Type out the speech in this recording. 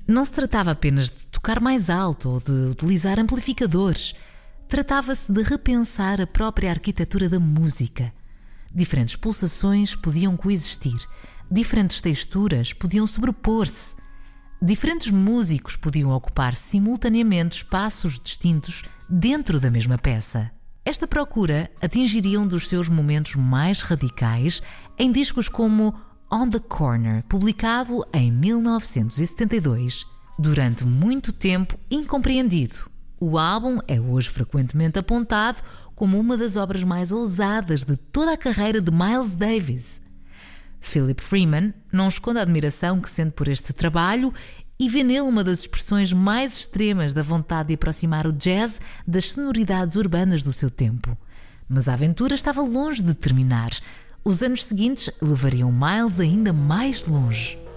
Não se tratava apenas de tocar mais alto ou de utilizar amplificadores. Tratava-se de repensar a própria arquitetura da música. Diferentes pulsações podiam coexistir, diferentes texturas podiam sobrepor-se, diferentes músicos podiam ocupar simultaneamente espaços distintos dentro da mesma peça. Esta procura atingiria um dos seus momentos mais radicais em discos como On the Corner, publicado em 1972. Durante muito tempo incompreendido, o álbum é hoje frequentemente apontado como uma das obras mais ousadas de toda a carreira de Miles Davis. Philip Freeman não esconde a admiração que sente por este trabalho e vê nele uma das expressões mais extremas da vontade de aproximar o jazz das sonoridades urbanas do seu tempo. Mas a aventura estava longe de terminar. Os anos seguintes levariam Miles ainda mais longe.